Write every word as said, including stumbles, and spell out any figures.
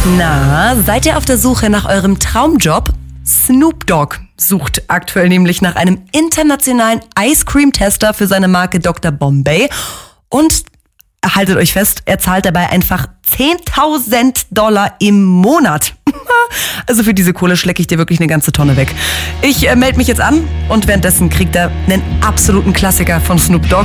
Na, seid ihr auf der Suche nach eurem Traumjob? Snoop Dogg sucht aktuell nämlich nach einem internationalen Ice Cream Tester für seine Marke Doktor Bombay. Und haltet euch fest, er zahlt dabei einfach zehntausend Dollar im Monat. Also für diese Kohle schlecke ich dir wirklich eine ganze Tonne weg. Ich äh, melde mich jetzt an und währenddessen kriegt er einen absoluten Klassiker von Snoop Dogg.